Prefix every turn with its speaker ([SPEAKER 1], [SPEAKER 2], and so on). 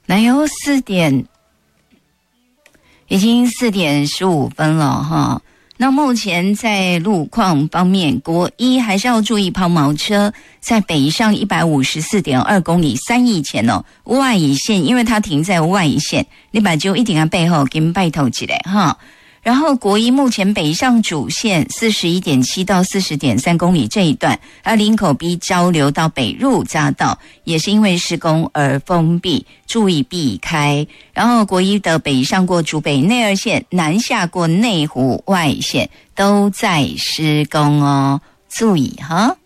[SPEAKER 1] 南邮已经4点15分了哈。那目前在路况方面，国一还是要注意抛锚车，在北上 154.2 公里3以前哦，外乙线，因为它停在外乙线，你把就一定要背后跟拜头起来哈。然后国一目前北上主线 41.7 到 40.3 公里这一段，林口 B 交流到北入匝道也是因为施工而封闭，注意避开。然后国一的北上过竹北内二线，南下过内湖外线都在施工哦，注意哈。